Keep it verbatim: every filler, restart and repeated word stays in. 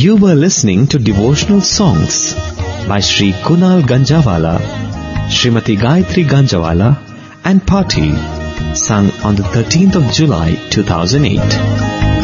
You were listening to devotional songs by Shri Kunal Ganjawala, Srimati Gayatri Ganjawala and Party, sung on the thirteenth of July two thousand eight.